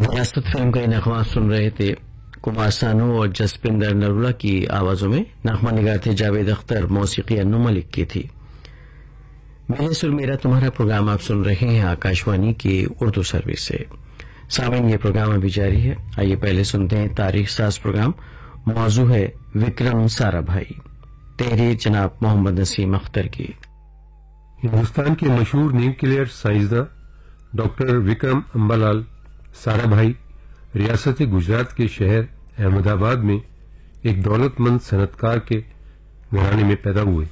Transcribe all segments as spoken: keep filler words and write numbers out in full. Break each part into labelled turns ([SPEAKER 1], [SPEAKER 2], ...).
[SPEAKER 1] وراثت فلم کا نغمہ سن رہے تھے کمار سانو اور جسپندر نرولا کی آوازوں میں. نغمہ نگار تھے جاوید اختر، موسیقی انو ملک کی تھی. میرے سر میرا تمہارا پروگرام آپ سن رہے ہیں آکاشوانی کی اردو سروس سے. سامعین، یہ پروگرام ابھی جاری ہے. آئیے پہلے سنتے ہیں تاریخ ساز پروگرام. موضوع ہے وکرم سارا بھائی. تحریر جناب محمد نسیم اختر کی.
[SPEAKER 2] ہندوستان کے مشہور نیوکلیئر سائنسداں ڈاکٹر وکرم امبالال سارا بھائی ریاست گجرات کے شہر احمد آباد میں ایک دولت مند صنعت کار کے گھرانے میں پیدا ہوئے.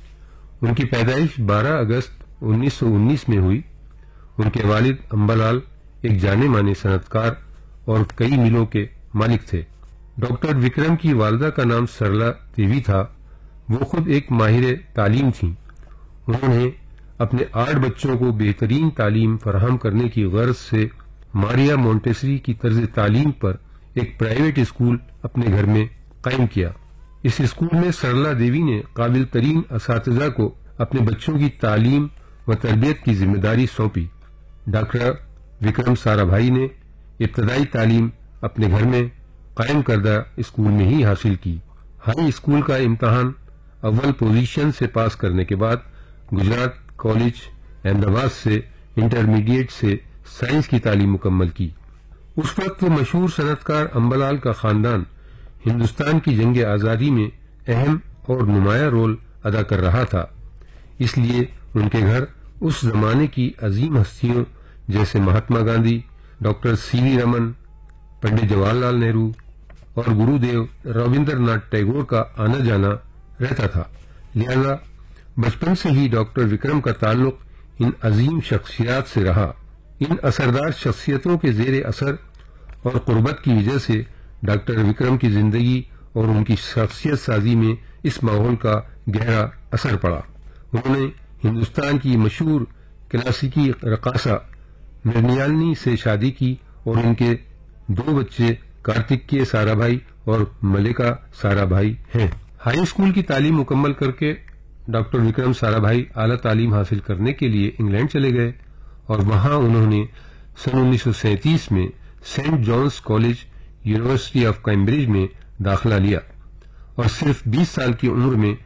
[SPEAKER 2] ان کی پیدائش بارہ اگست انیس سو انیس میں ہوئی. ان کے والد امبالال ایک جانے مانے صنعت کار اور کئی ملوں کے مالک تھے. ڈاکٹر وکرم کی والدہ کا نام سرلا دیوی تھا. وہ خود ایک ماہر تعلیم تھیں. انہوں نے اپنے آٹھ بچوں کو بہترین تعلیم فراہم کرنے کی غرض سے ماریا مونٹیسری کی طرز تعلیم پر ایک پرائیویٹ اسکول اپنے گھر میں قائم کیا. اس اسکول میں سرلا دیوی نے قابل ترین اساتذہ کو اپنے بچوں کی تعلیم و تربیت کی ذمہ داری سونپی. ڈاکٹر وکرم سارا بھائی نے ابتدائی تعلیم اپنے گھر میں قائم کردہ اسکول میں ہی حاصل کی. ہائی اسکول کا امتحان اول پوزیشن سے پاس کرنے کے بعد گجرات کالج احمد آباد سے انٹرمیڈیٹ سے سائنس کی تعلیم مکمل کی. اس وقت وہ مشہور صنعت کار امبالال کا خاندان ہندوستان کی جنگ آزادی میں اہم اور نمایاں رول ادا کر رہا تھا. اس لیے ان کے گھر اس زمانے کی عظیم ہستیوں جیسے مہاتما گاندھی، ڈاکٹر سی وی رمن، پنڈت جواہر لال نہرو اور گرو دیو رابندر ناتھ ٹیگور کا آنا جانا رہتا تھا. لہذا بچپن سے ہی ڈاکٹر وکرم کا تعلق ان عظیم شخصیات سے رہا. ان اثردار شخصیتوں کے زیر اثر اور قربت کی وجہ سے ڈاکٹر وکرم کی زندگی اور ان کی شخصیت سازی میں اس ماحول کا گہرا اثر پڑا. انہوں نے ہندوستان کی مشہور کلاسیکی رقاصہ مرنیالنی سے شادی کی اور ان کے دو بچے کارتکیہ سارا بھائی اور ملکہ سارا بھائی ہیں. ہائی اسکول کی تعلیم مکمل کر کے ڈاکٹر وکرم سارا بھائی اعلیٰ تعلیم حاصل کرنے کے لیے انگلینڈ چلے گئے اور وہاں انہوں نے سن انیس سو سینتیس میں Saint جانس college university of Cambridge میں داخلہ لیا اور صرف بیس سال کی عمر میں